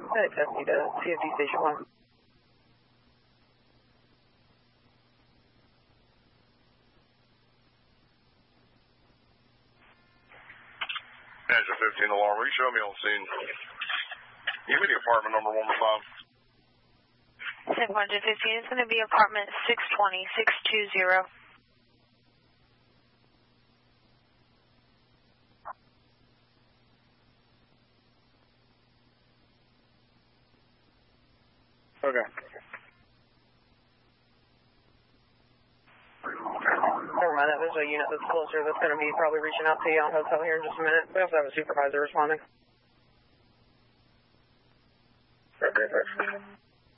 Hey, Tessie to CFD Station 1. Engine 15 alarm, will you show me on scene? Give me the apartment number one more time. 715 is going to be apartment 620, 620. Okay. Never mind, that was a unit that's closer that's going to be probably reaching out to you on hotel here in just a minute. We also have a supervisor responding. Okay, perfect.